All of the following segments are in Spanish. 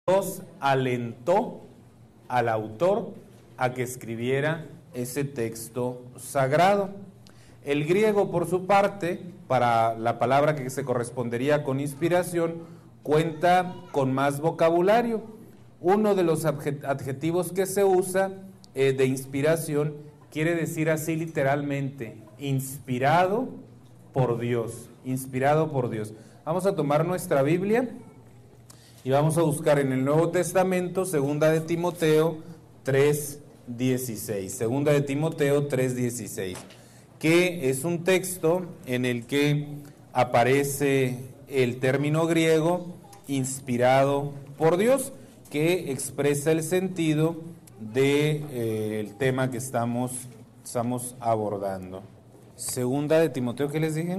Dios alentó al autor a que escribiera ese texto sagrado. El griego, por su parte, para la palabra que se correspondería con inspiración, cuenta con más vocabulario. Uno de los adjetivos que se usa de inspiración quiere decir así literalmente, inspirado por Dios, inspirado por Dios. Vamos a tomar nuestra Biblia y vamos a buscar en el Nuevo Testamento, segunda de Timoteo 3:16, segunda de Timoteo 3:16, que es un texto en el que aparece el término griego inspirado por Dios, que expresa el sentido del tema que estamos abordando. Segunda de Timoteo, ¿qué les dije?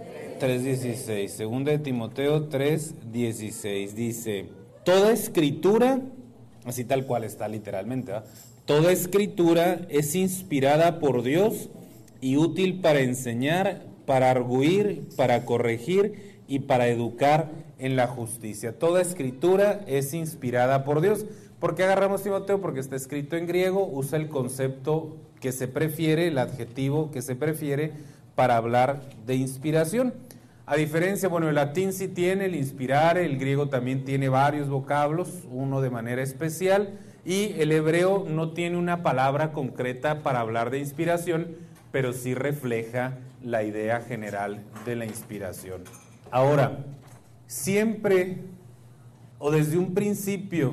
3:16, segunda de Timoteo 3:16, dice: toda escritura, así tal cual está literalmente, ¿verdad? Toda escritura es inspirada por Dios y útil para enseñar, para argüir, para corregir y para educar en la justicia. Toda escritura es inspirada por Dios. ¿Por qué agarramos Timoteo? Porque está escrito en griego, usa el concepto que se prefiere, el adjetivo que se prefiere para hablar de inspiración. A diferencia, el latín sí tiene el inspirare, el griego también tiene varios vocablos, uno de manera especial, y el hebreo no tiene una palabra concreta para hablar de inspiración, pero sí refleja la idea general de la inspiración. Ahora, siempre o desde un principio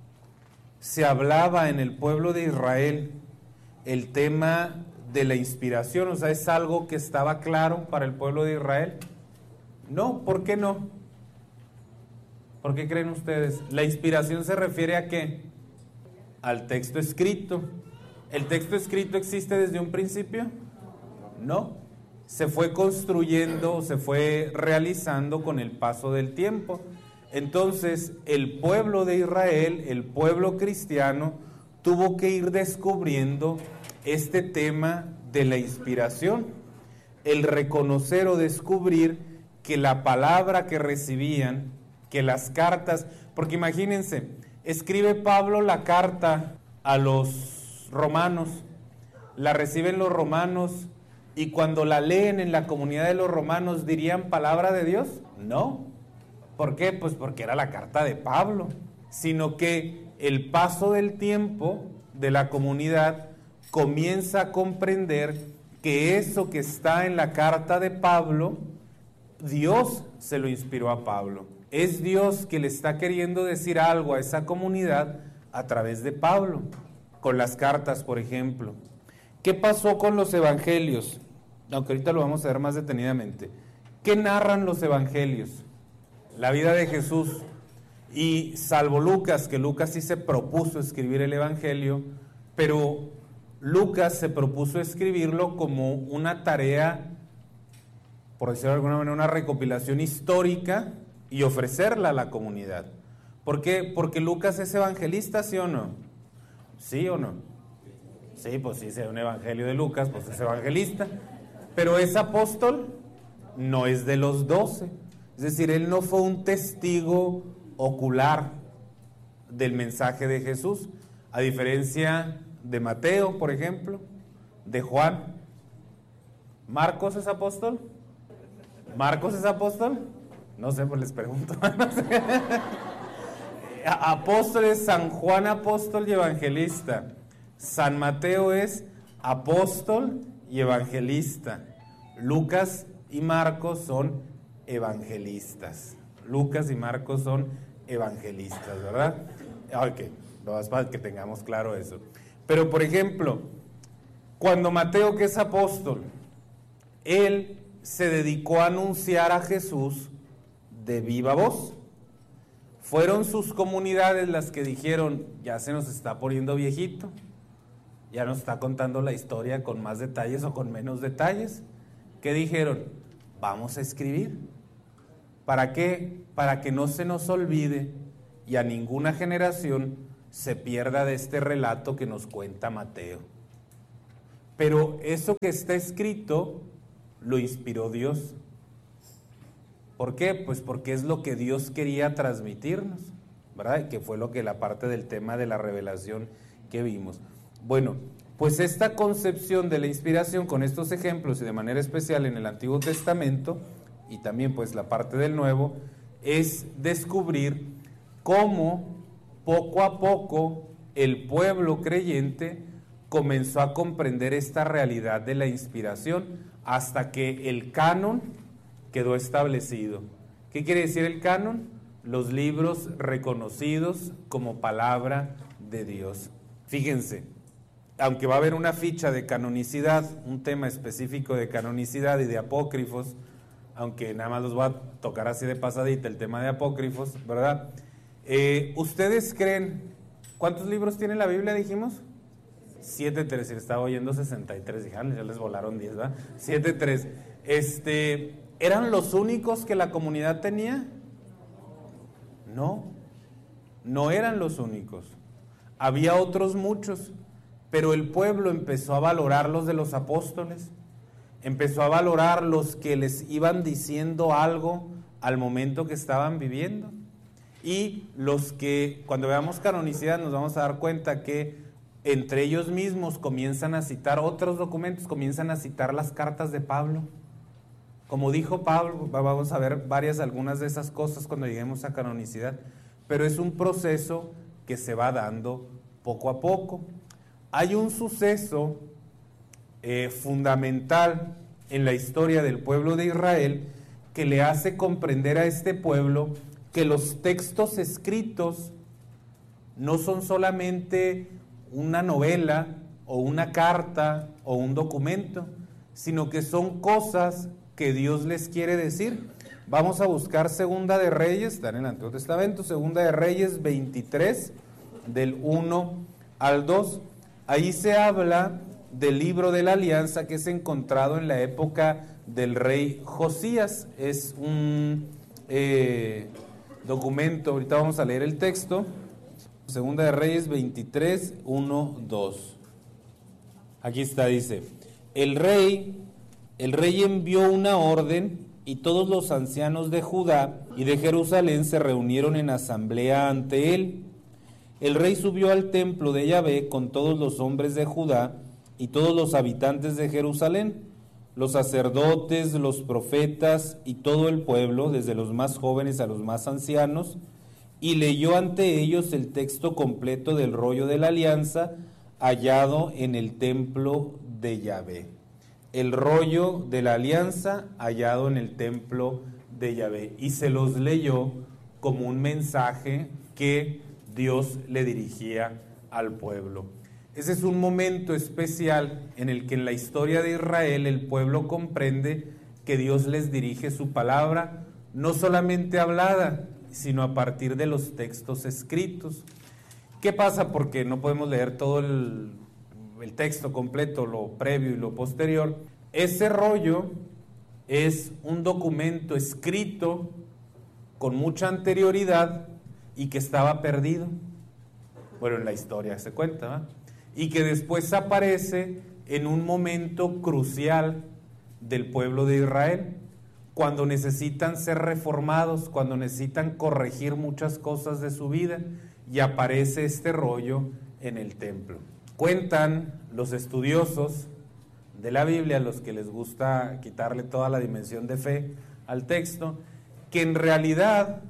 se hablaba en el pueblo de Israel el tema de la inspiración, ¿es algo que estaba claro para el pueblo de Israel? No, ¿por qué no? ¿Por qué creen ustedes? ¿La inspiración se refiere a qué? Al texto escrito. ¿El texto escrito existe desde un principio? No. Se fue construyendo, se fue realizando con el paso del tiempo. Entonces, el pueblo de Israel, el pueblo cristiano, tuvo que ir descubriendo este tema de la inspiración, el reconocer o descubrir que la palabra que recibían, que las cartas, porque imagínense, escribe Pablo la carta a los romanos, la reciben los romanos y cuando la leen en la comunidad de los romanos, ¿dirían palabra de Dios? No. ¿Por qué? Pues porque era la carta de Pablo, sino que el paso del tiempo de la comunidad comienza a comprender que eso que está en la carta de Pablo, Dios se lo inspiró a Pablo. Es Dios que le está queriendo decir algo a esa comunidad a través de Pablo, con las cartas, por ejemplo. ¿Qué pasó con los evangelios? Aunque ahorita lo vamos a ver más detenidamente. ¿Qué narran los evangelios? La vida de Jesús. Y salvo Lucas, que Lucas sí se propuso escribir el evangelio, pero Lucas se propuso escribirlo como una tarea, por decirlo de alguna manera, una recopilación histórica y ofrecerla a la comunidad. ¿Por qué? Porque Lucas es evangelista, ¿sí o no? ¿Sí o no? Sí, pues sí, es un evangelio de Lucas, pues es evangelista. Pero es apóstol, no es de los 12. Es decir, él no fue un testigo ocular del mensaje de Jesús, a diferencia de Mateo, por ejemplo, de Juan. ¿Marcos es apóstol? ¿Marcos es apóstol? No sé, pues les pregunto. No sé. Apóstol es San Juan apóstol y evangelista. San Mateo es apóstol y evangelista. Lucas y Marcos son evangelistas. Lucas y Marcos son evangelistas, ¿verdad? Ok, para que tengamos claro eso. Pero, por ejemplo, cuando Mateo, que es apóstol, él se dedicó a anunciar a Jesús de viva voz. Fueron sus comunidades las que dijeron: ya se nos está poniendo viejito, ya nos está contando la historia con más detalles o con menos detalles. ¿Qué dijeron? Vamos a escribir. ¿Para qué? Para que no se nos olvide y a ninguna generación se pierda de este relato que nos cuenta Mateo. Pero eso que está escrito lo inspiró Dios. ¿Por qué? Pues porque es lo que Dios quería transmitirnos. ¿verdad? Que fue lo que la parte del tema de la revelación que vimos. Bueno, pues esta concepción de la inspiración con estos ejemplos y de manera especial en el Antiguo Testamento y también pues la parte del Nuevo es descubrir cómo poco a poco el pueblo creyente comenzó a comprender esta realidad de la inspiración hasta que el canon quedó establecido. ¿Qué quiere decir el canon? Los libros reconocidos como palabra de Dios. Fíjense, aunque va a haber una ficha de canonicidad, un tema específico de canonicidad y de apócrifos, aunque nada más los voy a tocar así de pasadita el tema de apócrifos, ¿verdad? ¿Ustedes creen, cuántos libros tiene la Biblia, dijimos? 7.3, estaba oyendo 63, dije, ya les volaron 10, ¿verdad? 7.3. ¿Eran los únicos que la comunidad tenía? No, no eran los únicos. Había otros muchos, pero el pueblo empezó a valorar los de los apóstoles, empezó a valorar los que les iban diciendo algo al momento que estaban viviendo. Y los que, cuando veamos canonicidad, nos vamos a dar cuenta que entre ellos mismos comienzan a citar otros documentos, comienzan a citar las cartas de Pablo. Como dijo Pablo, vamos a ver algunas de esas cosas cuando lleguemos a canonicidad, pero es un proceso que se va dando poco a poco. Hay un suceso fundamental en la historia del pueblo de Israel que le hace comprender a este pueblo que los textos escritos no son solamente una novela o una carta o un documento, sino que son cosas que Dios les quiere decir. Vamos a buscar Segunda de Reyes, está en el Antiguo Testamento, Segunda de Reyes 23, del 1 al 2. Ahí se habla del libro de la alianza que es encontrado en la época del rey Josías. Es un documento, ahorita vamos a leer el texto, Segunda de Reyes 23, 1, 2. Aquí está, dice, el rey envió una orden y todos los ancianos de Judá y de Jerusalén se reunieron en asamblea ante él. El rey subió al templo de Yahvé con todos los hombres de Judá y todos los habitantes de Jerusalén, los sacerdotes, los profetas y todo el pueblo, desde los más jóvenes a los más ancianos, y leyó ante ellos el texto completo del rollo de la alianza hallado en el templo de Yahvé. El rollo de la alianza hallado en el templo de Yahvé. Y se los leyó como un mensaje que Dios le dirigía al pueblo. Ese es un momento especial en el que en la historia de Israel el pueblo comprende que Dios les dirige su palabra, no solamente hablada, sino a partir de los textos escritos. ¿Qué pasa? Porque no podemos leer todo el texto completo, lo previo y lo posterior. Ese rollo es un documento escrito con mucha anterioridad y que estaba perdido. Bueno, en la historia se cuenta, ¿verdad? Y que después aparece en un momento crucial del pueblo de Israel, cuando necesitan ser reformados, cuando necesitan corregir muchas cosas de su vida, y aparece este rollo en el templo. Cuentan los estudiosos de la Biblia, los que les gusta quitarle toda la dimensión de fe al texto, que en realidad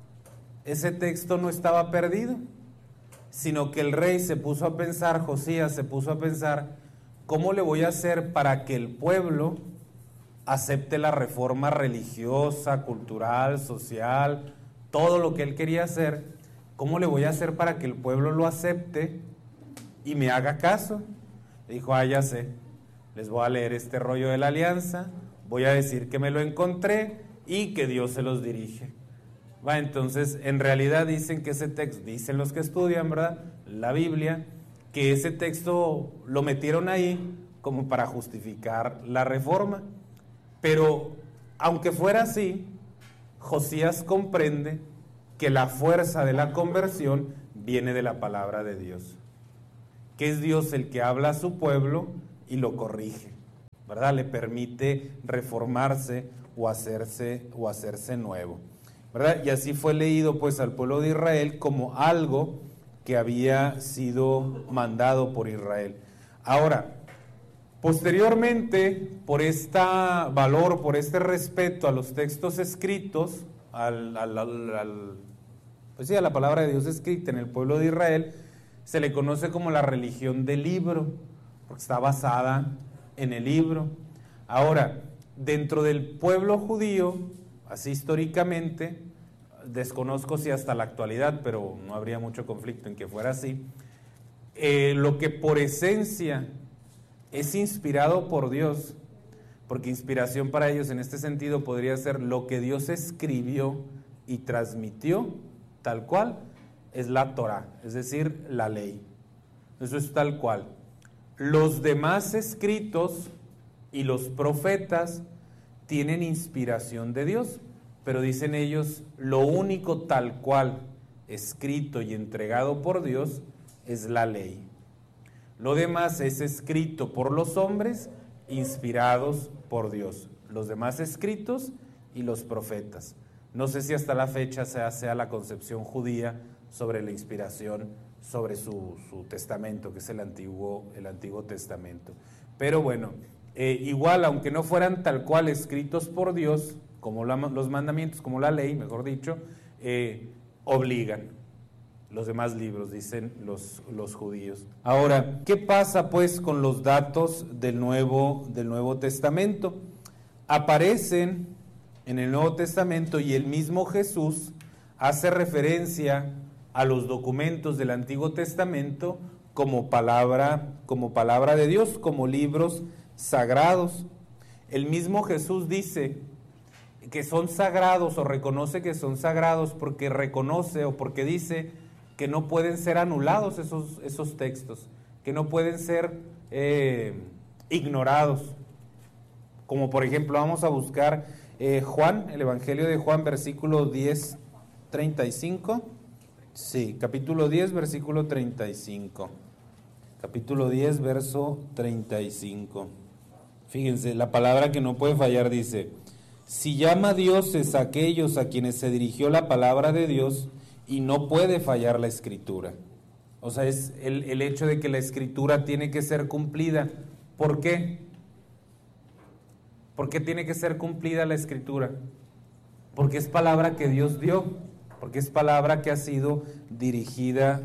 ese texto no estaba perdido, sino que el rey se puso a pensar, Josías se puso a pensar, ¿cómo le voy a hacer para que el pueblo acepte la reforma religiosa, cultural, social, todo lo que él quería hacer? ¿Cómo le voy a hacer para que el pueblo lo acepte y me haga caso? Dijo, ya sé, les voy a leer este rollo de la alianza, voy a decir que me lo encontré y que Dios se los dirige. Entonces, en realidad dicen que ese texto, dicen los que estudian, ¿verdad?, la Biblia, que ese texto lo metieron ahí como para justificar la reforma. Pero, aunque fuera así, Josías comprende que la fuerza de la conversión viene de la palabra de Dios, que es Dios el que habla a su pueblo y lo corrige, ¿verdad? Le permite reformarse o hacerse nuevo, ¿verdad? Y así fue leído pues al pueblo de Israel como algo que había sido mandado por Israel. Ahora, posteriormente, por este valor, por este respeto a los textos escritos, pues sí, a la palabra de Dios escrita en el pueblo de Israel, se le conoce como la religión del libro, porque está basada en el libro. Ahora, dentro del pueblo judío, así históricamente, desconozco si hasta la actualidad, pero no habría mucho conflicto en que fuera así, lo que por esencia es inspirado por Dios, porque inspiración para ellos en este sentido podría ser lo que Dios escribió y transmitió tal cual, es la Torá, es decir, la ley. Eso es tal cual. Los demás escritos y los profetas tienen inspiración de Dios, pero dicen ellos, lo único tal cual escrito y entregado por Dios es la ley. Lo demás es escrito por los hombres, inspirados por Dios. Los demás escritos y los profetas. No sé si hasta la fecha sea la concepción judía sobre la inspiración, sobre su testamento, que es el Antiguo Testamento. Pero bueno, igual, aunque no fueran tal cual escritos por Dios, como los mandamientos, como la ley, mejor dicho, obligan. Los demás libros, dicen los judíos. Ahora, ¿qué pasa pues con los datos del Nuevo Testamento? Aparecen en el Nuevo Testamento y el mismo Jesús hace referencia a los documentos del Antiguo Testamento como palabra de Dios, como libros sagrados. El mismo Jesús dice que son sagrados o reconoce que son sagrados porque reconoce o porque dice que no pueden ser anulados esos textos, que no pueden ser ignorados. Como por ejemplo vamos a buscar Juan, el Evangelio de Juan, versículo 10, 35. Sí, capítulo 10, versículo 35. Capítulo 10, verso 35. Fíjense, la palabra que no puede fallar dice: si llama dioses a aquellos a quienes se dirigió la palabra de Dios, y no puede fallar la Escritura. O sea, es el hecho de que la Escritura tiene que ser cumplida. ¿Por qué? ¿Por qué tiene que ser cumplida la Escritura? Porque es palabra que Dios dio, porque es palabra que ha sido dirigida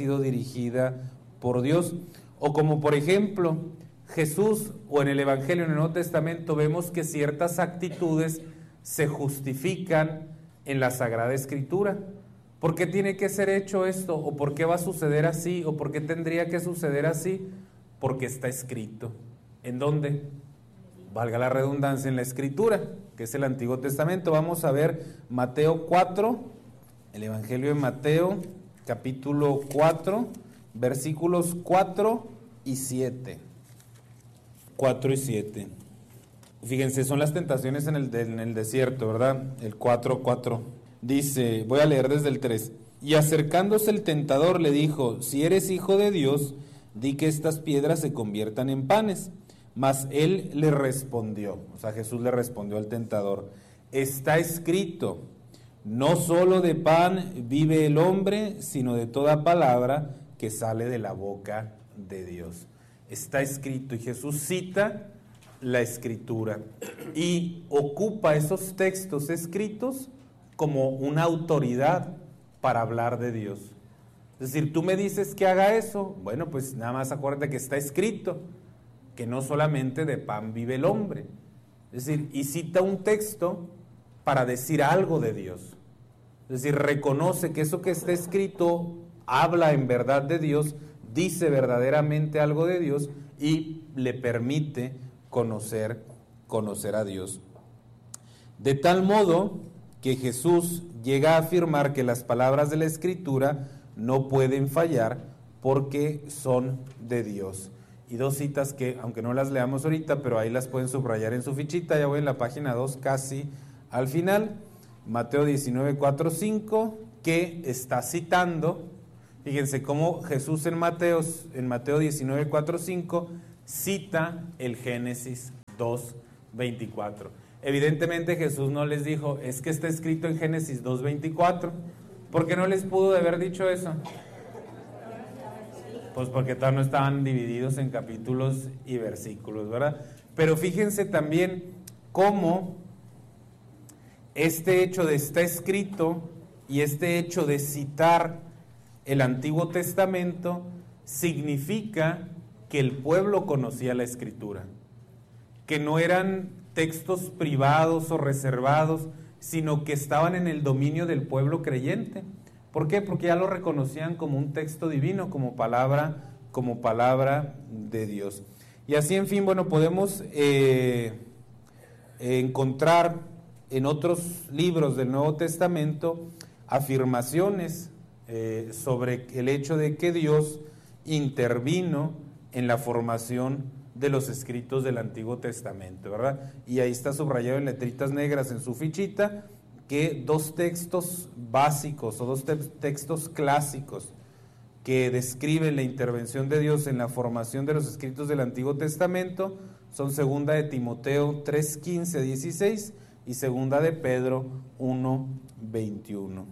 por Dios. O como por ejemplo, Jesús, o en el Evangelio, en el Nuevo Testamento, vemos que ciertas actitudes se justifican en la Sagrada Escritura. ¿Por qué tiene que ser hecho esto? ¿O por qué va a suceder así? ¿O por qué tendría que suceder así? Porque está escrito. ¿En dónde? Valga la redundancia, en la Escritura, que es el Antiguo Testamento. Vamos a ver Mateo 4, el Evangelio de Mateo, capítulo 4, versículos 4 y 7. 4 y 7. Fíjense, son las tentaciones en el desierto, ¿verdad? El 4:4. Dice, voy a leer desde el 3. Y acercándose el tentador le dijo: si eres hijo de Dios, di que estas piedras se conviertan en panes. Mas él le respondió, o sea, Jesús le respondió al tentador: está escrito, no solo de pan vive el hombre, sino de toda palabra que sale de la boca de Dios. Está escrito, y Jesús cita la Escritura y ocupa esos textos escritos como una autoridad para hablar de Dios. Es decir, tú me dices que haga eso, bueno, pues nada más acuérdate que está escrito, que no solamente de pan vive el hombre. Es decir, y cita un texto para decir algo de Dios. Es decir, reconoce que eso que está escrito habla en verdad de Dios, dice verdaderamente algo de Dios y le permite conocer a Dios. De tal modo que Jesús llega a afirmar que las palabras de la Escritura no pueden fallar porque son de Dios. Y dos citas que, aunque no las leamos ahorita, pero ahí las pueden subrayar en su fichita, ya voy en la página 2 casi al final. Mateo 19, 4, 5, que está citando, fíjense cómo Jesús en Mateo 19, 4, 5, cita el Génesis 2, 24. Evidentemente Jesús no les dijo, es que está escrito en Génesis 2:24. ¿Por qué no les pudo haber dicho eso? Pues porque todavía no estaban divididos en capítulos y versículos, ¿verdad? Pero fíjense también cómo este hecho de está escrito y este hecho de citar el Antiguo Testamento significa que el pueblo conocía la Escritura, que no eran textos privados o reservados, sino que estaban en el dominio del pueblo creyente. ¿Por qué? Porque ya lo reconocían como un texto divino, como palabra de Dios. Y así, en fin, bueno, podemos encontrar en otros libros del Nuevo Testamento afirmaciones sobre el hecho de que Dios intervino en la formación de los escritos del Antiguo Testamento, ¿verdad? Y ahí está subrayado en letritas negras en su fichita que dos textos básicos o dos textos clásicos que describen la intervención de Dios en la formación de los escritos del Antiguo Testamento son segunda de Timoteo 3:15-16 y segunda de Pedro 1:21.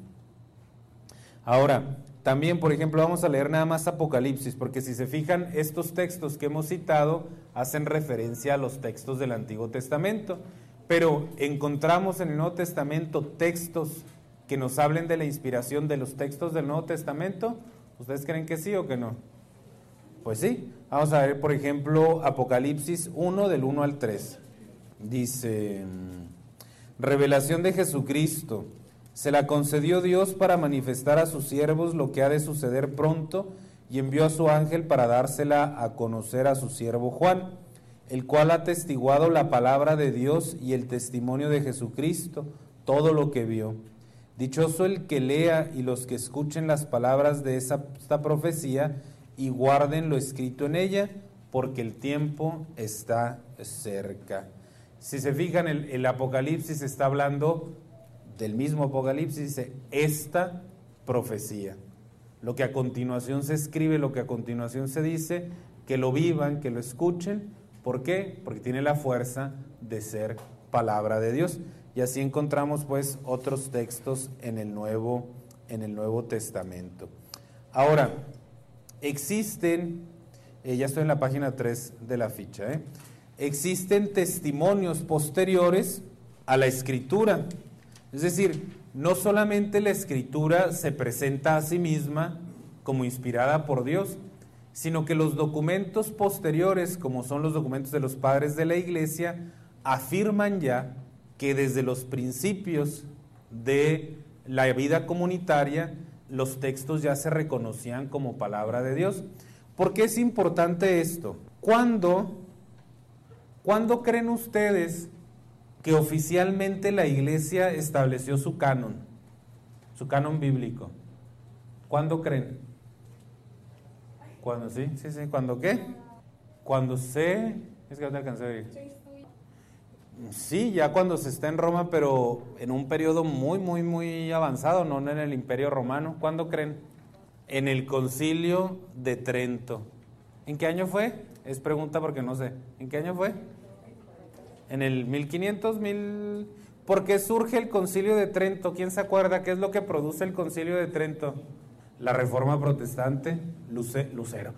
Ahora, también, por ejemplo, vamos a leer nada más Apocalipsis, porque si se fijan, estos textos que hemos citado hacen referencia a los textos del Antiguo Testamento, pero encontramos en el Nuevo Testamento textos que nos hablen de la inspiración de los textos del Nuevo Testamento. ¿Ustedes creen que sí o que no? Pues sí. Vamos a ver, por ejemplo, Apocalipsis 1, del 1 al 3. Dice, revelación de Jesucristo. Se la concedió Dios para manifestar a sus siervos lo que ha de suceder pronto, y envió a su ángel para dársela a conocer a su siervo Juan, el cual ha atestiguado la palabra de Dios y el testimonio de Jesucristo, todo lo que vio. Dichoso el que lea y los que escuchen las palabras de esta profecía y guarden lo escrito en ella, porque el tiempo está cerca. Si se fijan, el Apocalipsis está hablando del mismo Apocalipsis, dice esta profecía. Lo que a continuación se escribe, lo que a continuación se dice, que lo vivan, que lo escuchen. ¿Por qué? Porque tiene la fuerza de ser palabra de Dios. Y así encontramos pues otros textos en el Nuevo Testamento. Ahora, existen, ya estoy en la página 3 de la ficha, existen testimonios posteriores a la Escritura. Es decir, no solamente la Escritura se presenta a sí misma como inspirada por Dios, sino que los documentos posteriores, como son los documentos de los padres de la Iglesia, afirman ya que desde los principios de la vida comunitaria, los textos ya se reconocían como palabra de Dios. ¿Por qué es importante esto? ¿Cuándo creen ustedes que oficialmente la Iglesia estableció su canon bíblico? ¿Cuándo creen? ¿Cuándo sí? Sí, ¿cuándo qué? Cuando se... Es que no te alcancé a oír. Sí, ya cuando se está en Roma, pero en un periodo muy avanzado, no en el Imperio Romano. ¿Cuándo creen? En el Concilio de Trento. ¿En qué año fue? Es pregunta porque no sé. ¿En qué año fue? En el 1500, ¿Por qué surge el Concilio de Trento? ¿Quién se acuerda? ¿Qué es lo que produce el Concilio de Trento? La Reforma Protestante, Lutero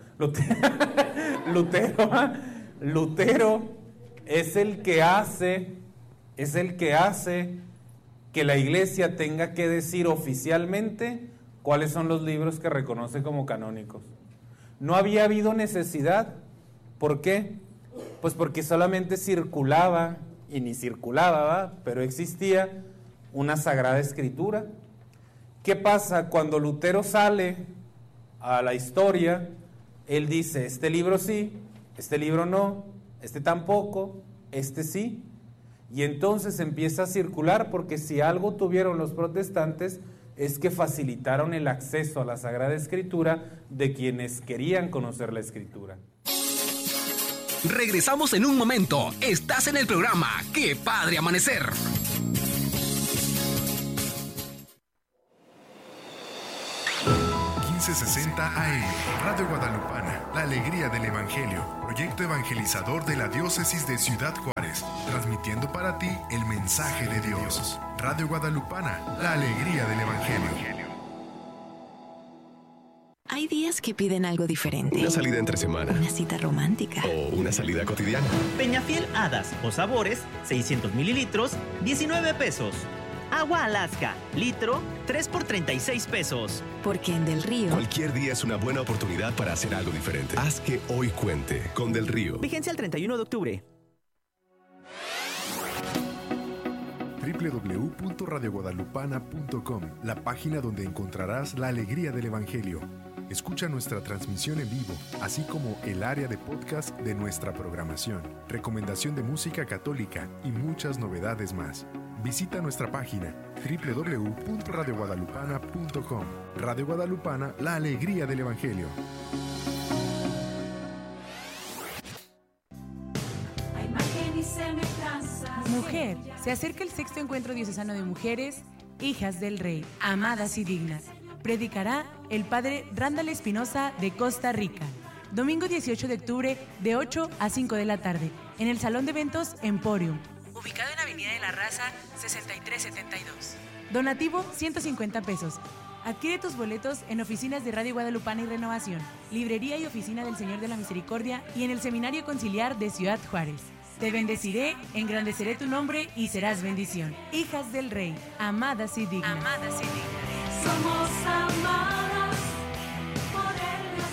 es el que hace que la Iglesia tenga que decir oficialmente cuáles son los libros que reconoce como canónicos. No había habido necesidad. ¿Por qué? Pues porque solamente circulaba, y ni circulaba, ¿va? Pero existía una Sagrada Escritura. ¿Qué pasa? Cuando Lutero sale a la historia, él dice, este libro sí, este libro no, este tampoco, este sí. Y entonces empieza a circular, porque si algo tuvieron los protestantes es que facilitaron el acceso a la Sagrada Escritura de quienes querían conocer la Escritura. Regresamos en un momento. Estás en el programa ¡Qué padre amanecer! 1560 AM. Radio Guadalupana, la alegría del Evangelio. Proyecto evangelizador de la Diócesis de Ciudad Juárez. Transmitiendo para ti el mensaje de Dios. Radio Guadalupana, la alegría del Evangelio. Hay días que piden algo diferente. Una salida entre semana. Una cita romántica. O una salida cotidiana. Peñafiel Hadas o Sabores, 600 mililitros, 19 pesos. Agua Alaska, litro, 3 por 36 pesos. Porque en Del Río... Cualquier día es una buena oportunidad para hacer algo diferente. Haz que hoy cuente con Del Río. Vigencia el 31 de octubre. www.radioguadalupana.com, la página donde encontrarás la alegría del Evangelio. Escucha nuestra transmisión en vivo, así como el área de podcast de nuestra programación, recomendación de música católica y muchas novedades más. Visita nuestra página www.radioguadalupana.com. Radio Guadalupana, la alegría del Evangelio. Mujer, se acerca el sexto encuentro diocesano de mujeres, hijas del Rey, amadas y dignas. Predicará el padre Randall Espinosa de Costa Rica. Domingo 18 de octubre de 8 a 5 de la tarde, en el Salón de Eventos Emporium, ubicado en Avenida de la Raza 6372. Donativo 150 pesos. Adquiere tus boletos en oficinas de Radio Guadalupana y Renovación, librería y oficina del Señor de la Misericordia y en el Seminario Conciliar de Ciudad Juárez. Te bendeciré, engrandeceré tu nombre y serás bendición. Hijas del Rey, amadas y dignas. Amadas y dignas. Somos amadas por el Dios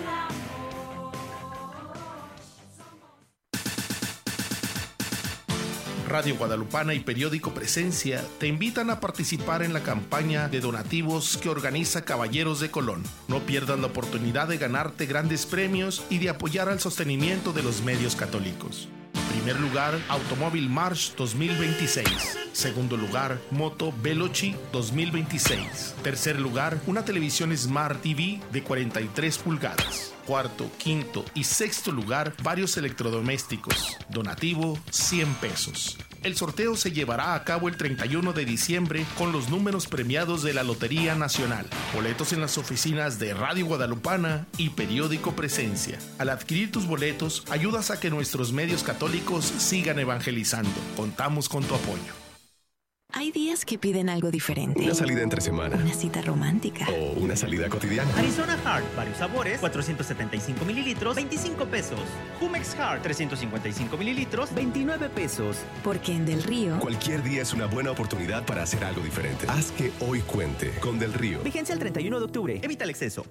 del amor. Radio Guadalupana y Periódico Presencia te invitan a participar en la campaña de donativos que organiza Caballeros de Colón. No pierdas la oportunidad de ganarte grandes premios y de apoyar al sostenimiento de los medios católicos. Primer lugar, Automóvil March 2026. Segundo lugar, Moto Veloci 2026. Tercer lugar, una televisión Smart TV de 43 pulgadas. Cuarto, quinto y sexto lugar, varios electrodomésticos. Donativo, 100 pesos. El sorteo se llevará a cabo el 31 de diciembre con los números premiados de la Lotería Nacional. Boletos en las oficinas de Radio Guadalupana y Periódico Presencia. Al adquirir tus boletos, ayudas a que nuestros medios católicos sigan evangelizando. Contamos con tu apoyo. Hay días que piden algo diferente. Una salida entre semana. Una cita romántica. O una salida cotidiana. Arizona Hard, varios sabores, 475 mililitros, 25 pesos. Jumex Hard, 355 mililitros, 29 pesos. Porque en Del Río... Cualquier día es una buena oportunidad para hacer algo diferente. Haz que hoy cuente con Del Río. Vigencia el 31 de octubre. Evita el exceso.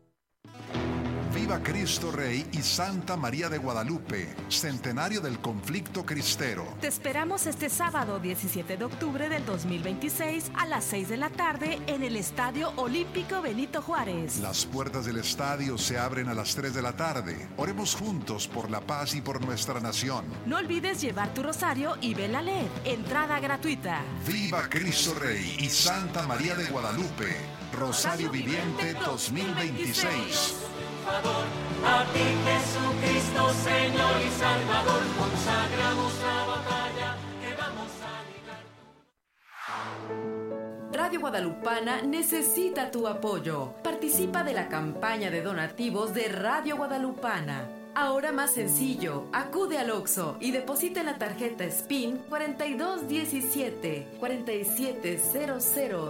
Viva Cristo Rey y Santa María de Guadalupe, centenario del conflicto cristero. Te esperamos este sábado 17 de octubre del 2026 a las 6 de la tarde en el Estadio Olímpico Benito Juárez. Las puertas del estadio se abren a las 3 de la tarde. Oremos juntos por la paz y por nuestra nación. No olvides llevar tu rosario y vela LED. Entrada gratuita. Viva Cristo Rey y Santa María de Guadalupe, Rosario Viviente 2026. A ti Jesucristo, Señor y Salvador, consagramos la batalla que vamos a librar. Radio Guadalupana necesita tu apoyo. Participa de la campaña de donativos de Radio Guadalupana. Ahora más sencillo, acude al Oxxo y deposita en la tarjeta SPIN 4217 4700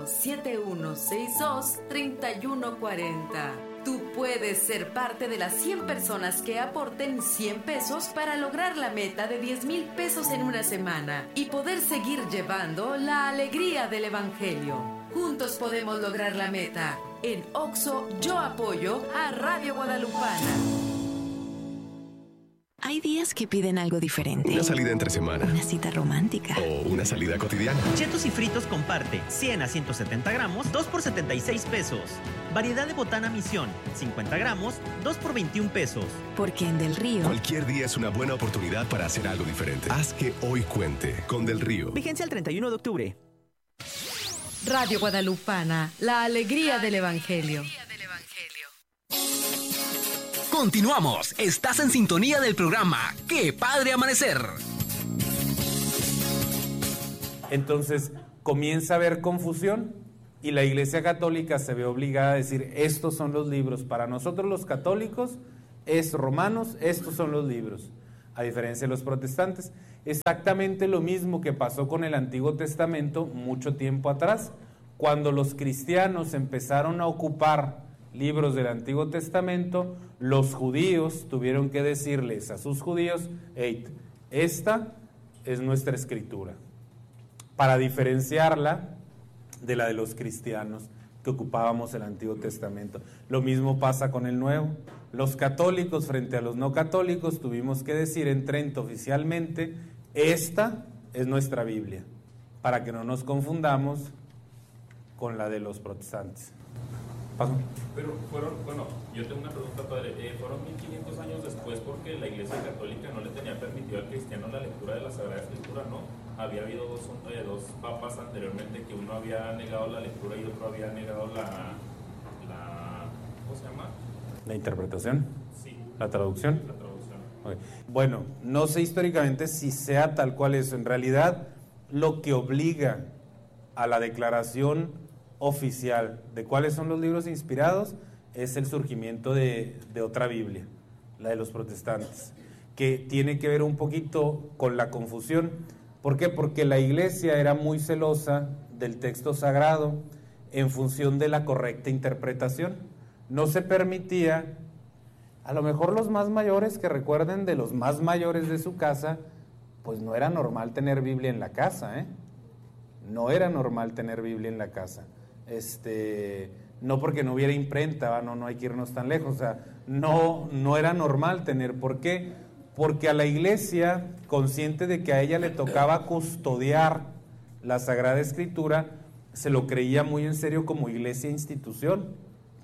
7162 3140. Tú puedes ser parte de las 100 personas que aporten 100 pesos para lograr la meta de 10,000 pesos en una semana y poder seguir llevando la alegría del Evangelio. Juntos podemos lograr la meta. En Oxxo, yo apoyo a Radio Guadalupana. Hay días que piden algo diferente. Una salida entre semana. Una cita romántica. O una salida cotidiana. Chetos y fritos comparte, 100 a 170 gramos, 2 por 76 pesos. Variedad de botana Misión, 50 gramos, 2 por 21 pesos. Porque en Del Río... Cualquier día es una buena oportunidad para hacer algo diferente. Haz que hoy cuente con Del Río. Vigencia el 31 de octubre. Radio Guadalupana, la alegría del Evangelio. Continuamos. Estás en sintonía del programa ¡Qué Padre Amanecer! Entonces, comienza a haber confusión Y la Iglesia Católica se ve obligada a decir, estos son los libros. Para nosotros los católicos es Romanos, estos son los libros. A diferencia de los protestantes, exactamente lo mismo que pasó con el Antiguo Testamento mucho tiempo atrás. Cuando los cristianos empezaron a ocupar libros del Antiguo Testamento, los judíos tuvieron que decirles a sus judíos, hey, esta es nuestra escritura, para diferenciarla de la de los cristianos que ocupábamos el Antiguo Testamento. Lo mismo pasa con el Nuevo. Los católicos frente a los no católicos tuvimos que decir en Trento oficialmente, esta es nuestra Biblia, para que no nos confundamos con la de los protestantes. ¿Paso? Pero fueron, bueno, yo tengo una pregunta, padre, fueron 1500 años después porque la Iglesia Católica no le tenía permitido al cristiano la lectura de la Sagrada Escritura, ¿no? Había habido dos papas anteriormente que uno había negado la lectura y otro había negado la ¿cómo se llama? ¿La interpretación? Sí. ¿La traducción? La traducción. Okay. Bueno, no sé históricamente si sea tal cual eso. En realidad, lo que obliga a la declaración oficial de cuáles son los libros inspirados es el surgimiento de otra Biblia, la de los protestantes, que tiene que ver un poquito con la confusión. ¿Por qué? Porque la Iglesia era muy celosa del texto sagrado en función de la correcta interpretación. No se permitía, a lo mejor los más mayores que recuerden de los más mayores de su casa, pues no era normal tener Biblia en la casa, ¿eh? No era normal tener Biblia en la casa. No porque no hubiera imprenta, no hay que irnos tan lejos, o sea, no era normal tener. ¿Por qué? Porque a la Iglesia, consciente de que a ella le tocaba custodiar la Sagrada Escritura, se lo creía muy en serio como iglesia e institución.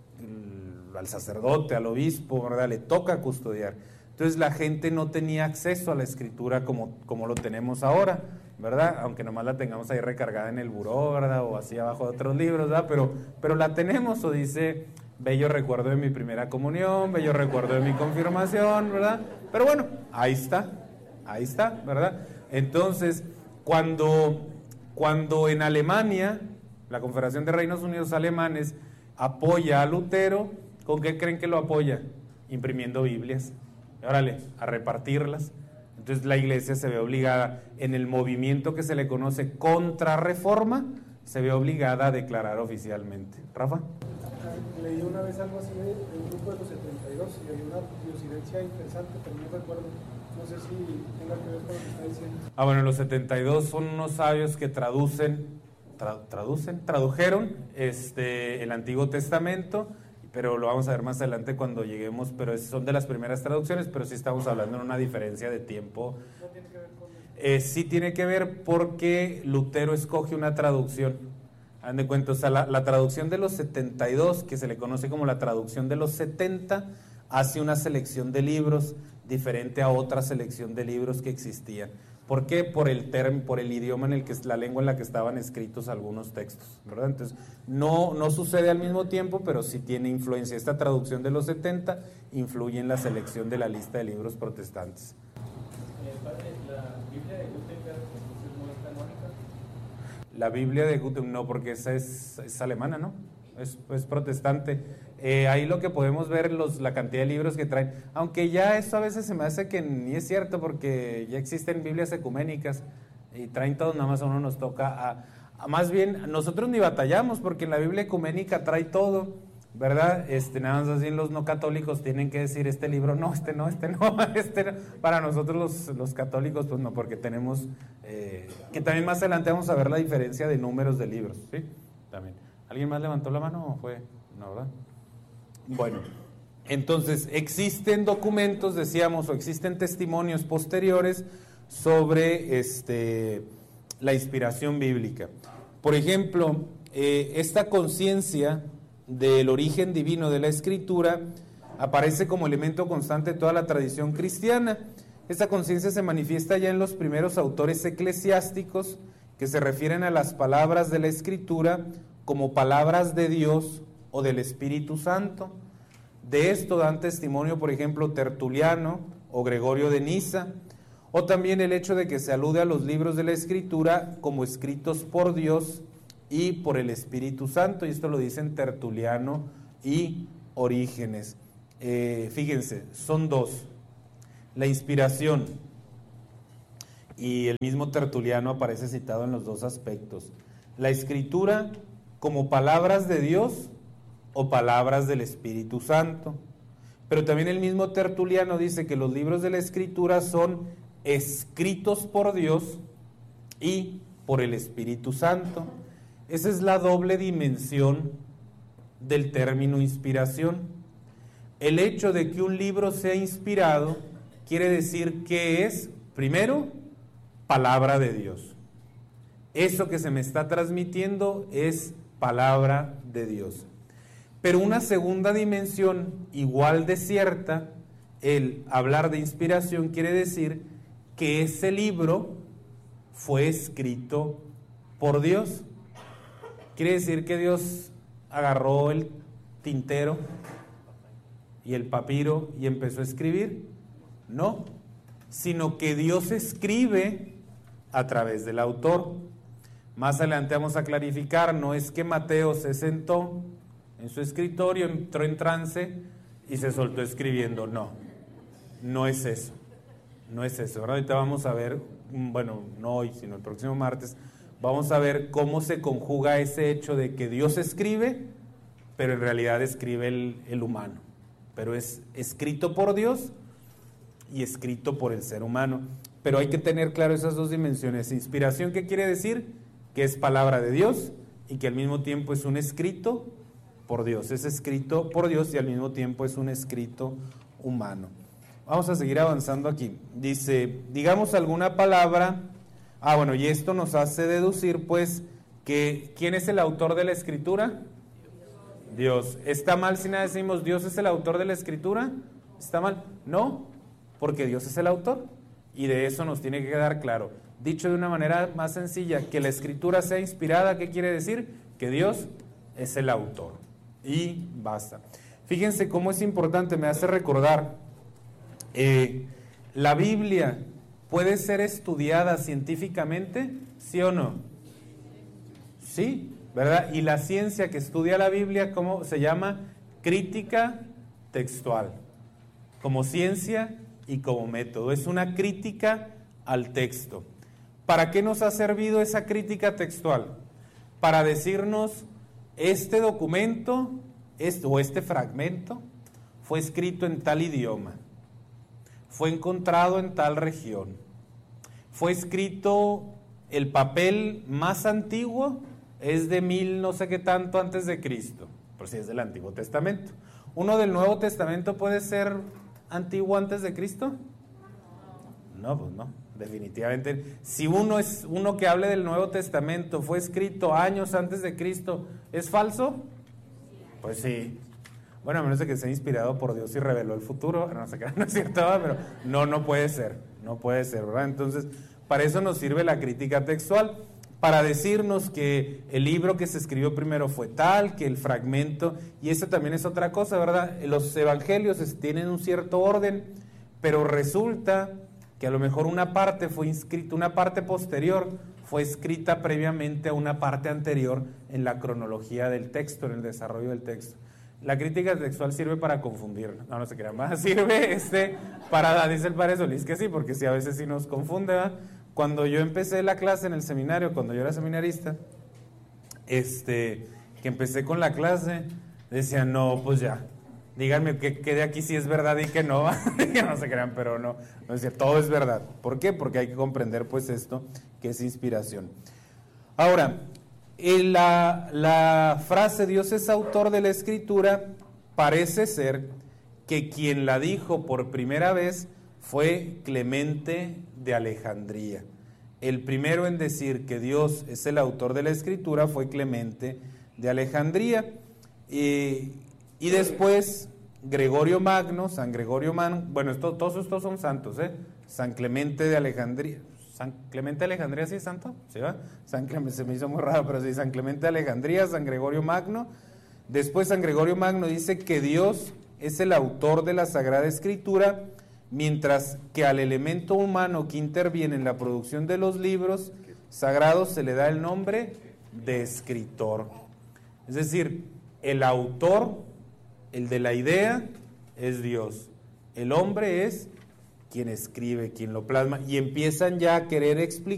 Al sacerdote, al obispo, ¿verdad?, le toca custodiar. Entonces la gente no tenía acceso a la Escritura como lo tenemos ahora, ¿verdad? Aunque nomás la tengamos ahí recargada en el buró, ¿verdad?, o así abajo de otros libros, ¿verdad? Pero la tenemos, o dice, bello recuerdo de mi primera comunión, bello recuerdo de mi confirmación, ¿verdad? Pero bueno, ahí está, ¿verdad? Entonces, cuando en Alemania, la Confederación de Reinos Unidos Alemanes apoya a Lutero, ¿con qué creen que lo apoya? Imprimiendo Biblias. Órale, a repartirlas. Entonces la Iglesia se ve obligada, en el movimiento que se le conoce Contrarreforma, se ve obligada a declarar oficialmente. ¿Rafa? Leí una vez algo así del grupo de los 72 y hay una coincidencia interesante, pero no recuerdo. No sé si tenga que ver con lo que está diciendo. Bueno, los 72 son unos sabios que tradujeron el Antiguo Testamento, pero lo vamos a ver más adelante cuando lleguemos, pero son de las primeras traducciones, pero sí estamos hablando de una diferencia de tiempo. ¿No tiene que ver con eso? Sí tiene que ver porque Lutero escoge una traducción. Hagan de cuenta, o sea, la traducción de los 72, que se le conoce como la traducción de los 70, hace una selección de libros diferente a otra selección de libros que existían. ¿Por qué? Por el idioma en el que, la lengua en la que estaban escritos algunos textos, ¿verdad? Entonces, no sucede al mismo tiempo, pero sí tiene influencia. Esta traducción de los 70 influye en la selección de la lista de libros protestantes. ¿La Biblia de Gutenberg no es canónica? La Biblia de Gutenberg no, porque esa es alemana, ¿no? Es protestante. Ahí lo que podemos ver la cantidad de libros que traen, aunque ya eso a veces se me hace que ni es cierto, porque ya existen Biblias ecuménicas y traen todos, nada más a uno nos toca más bien nosotros ni batallamos, porque en la Biblia ecuménica trae todo, ¿verdad? Nada más así los no católicos tienen que decir este libro no, este no. Para nosotros los católicos pues no, porque tenemos que también más adelante vamos a ver la diferencia de números de libros, ¿sí? También. ¿Alguien más levantó la mano o fue? No, ¿verdad? Bueno, entonces existen documentos, decíamos, o existen testimonios posteriores sobre la inspiración bíblica. Por ejemplo, esta conciencia del origen divino de la Escritura aparece como elemento constante de toda la tradición cristiana. Esta conciencia se manifiesta ya en los primeros autores eclesiásticos que se refieren a las palabras de la Escritura como palabras de Dios o del Espíritu Santo. De esto dan testimonio, por ejemplo, Tertuliano o Gregorio de Niza, o también el hecho de que se alude a los libros de la Escritura como escritos por Dios y por el Espíritu Santo, y esto lo dicen Tertuliano y Orígenes. Fíjense, son dos, la inspiración, y el mismo Tertuliano aparece citado en los dos aspectos, la Escritura como palabras de Dios o palabras del Espíritu Santo. Pero también el mismo Tertuliano dice que los libros de la Escritura son escritos por Dios y por el Espíritu Santo. Esa es la doble dimensión del término inspiración. El hecho de que un libro sea inspirado quiere decir que es, primero, palabra de Dios. Eso que se me está transmitiendo es palabra de Dios. Pero una segunda dimensión igual de cierta, el hablar de inspiración, quiere decir que ese libro fue escrito por Dios. Quiere decir que Dios agarró el tintero y el papiro y empezó a escribir. No, sino que Dios escribe a través del autor. Más adelante vamos a clarificar, no es que Mateo se sentó en su escritorio, entró en trance y se soltó escribiendo. No, no es eso. No es eso. Ahorita vamos a ver, bueno, no hoy, sino el próximo martes, vamos a ver cómo se conjuga ese hecho de que Dios escribe, pero en realidad escribe el humano. Pero es escrito por Dios y escrito por el ser humano. Pero hay que tener claro esas dos dimensiones. Inspiración, ¿qué quiere decir? Que es palabra de Dios y que al mismo tiempo es un escrito por Dios. Es escrito por Dios y al mismo tiempo es un escrito humano. Vamos a seguir avanzando aquí. Dice, digamos alguna palabra. Bueno, y esto nos hace deducir, pues, que ¿quién es el autor de la Escritura? Dios. ¿Está mal si nada decimos Dios es el autor de la Escritura? ¿Está mal? No, porque Dios es el autor. Y de eso nos tiene que quedar claro. Dicho de una manera más sencilla, que la Escritura sea inspirada, ¿qué quiere decir? Que Dios es el autor. Y basta. Fíjense cómo es importante, me hace recordar, la Biblia puede ser estudiada científicamente, ¿sí o no? Sí, ¿verdad? Y la ciencia que estudia la Biblia, ¿cómo se llama? Crítica textual. Como ciencia y como método. Es una crítica al texto. ¿Para qué nos ha servido esa crítica textual? Para decirnos, este documento, este fragmento, fue escrito en tal idioma, fue encontrado en tal región, fue escrito, el papel más antiguo es de 1000 no sé qué tanto antes de Cristo, por si es del Antiguo Testamento. ¿Uno del Nuevo Testamento puede ser antiguo antes de Cristo? No, pues no, definitivamente. Si uno que hable del Nuevo Testamento fue escrito años antes de Cristo, ¿es falso? Pues sí. Bueno, a menos de que sea inspirado por Dios y reveló el futuro, no sé qué, no es cierto, pero no puede ser, ¿verdad? Entonces, para eso nos sirve la crítica textual, para decirnos que el libro que se escribió primero fue tal, que el fragmento, y eso también es otra cosa, ¿verdad? Los evangelios tienen un cierto orden, pero resulta que a lo mejor una parte fue inscrita, una parte posterior fue escrita previamente a una parte anterior en la cronología del texto, en el desarrollo del texto. La crítica textual sirve para confundir, no se crean más, sirve para, dice el padre Solís que sí, porque sí, a veces sí nos confunde, ¿verdad? Cuando yo empecé la clase en el seminario, cuando yo era seminarista, que empecé con la clase, decían, no, pues ya, díganme que de aquí sí es verdad y que no, que no se crean, pero no decía, todo es verdad. ¿Por qué? Porque hay que comprender pues esto, que es inspiración. Ahora, la frase Dios es autor de la Escritura, parece ser que quien la dijo por primera vez fue Clemente de Alejandría. El primero en decir que Dios es el autor de la Escritura fue Clemente de Alejandría. Y después Gregorio Magno, San Gregorio Magno, bueno, todos estos son santos, San Clemente de Alejandría. ¿San Clemente de Alejandría sí es santo? ¿Sí va? San Clemente, se me hizo muy raro, pero sí, San Clemente de Alejandría, San Gregorio Magno. Después San Gregorio Magno dice que Dios es el autor de la Sagrada Escritura, mientras que al elemento humano que interviene en la producción de los libros sagrados se le da el nombre de escritor. Es decir, el autor, el de la idea, es Dios. El hombre es quien escribe, quien lo plasma, y empiezan ya a querer explicar